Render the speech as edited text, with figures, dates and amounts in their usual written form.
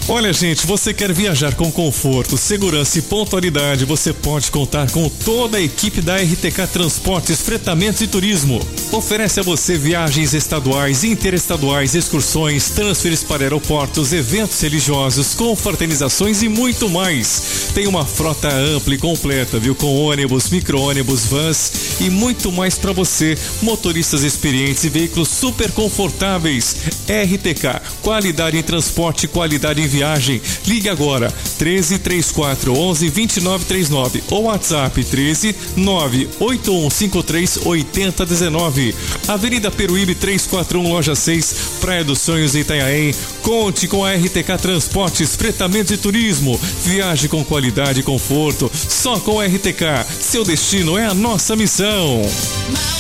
Olha, gente, você quer viajar com conforto, segurança e pontualidade, você pode contar com toda a equipe da RTK Transportes, Fretamentos e Turismo. Oferece a você viagens estaduais, interestaduais, excursões, transferes para aeroportos, eventos religiosos, confraternizações e muito mais. Tem uma frota ampla e completa, viu? Com ônibus, micro-ônibus, vans e muito mais para você. Motoristas experientes e veículos super confortáveis. RTK, qualidade em transporte, qualidade em viagem. Ligue agora 13 34 11 29 39 ou WhatsApp 13 98153 8019. Avenida Peruíbe 341, loja 6, Praia dos Sonhos, Itanhaém. Conte com a RTK Transportes, Fretamentos e Turismo. Viaje com qualidade e conforto, só com a RTK. Seu destino é a nossa missão.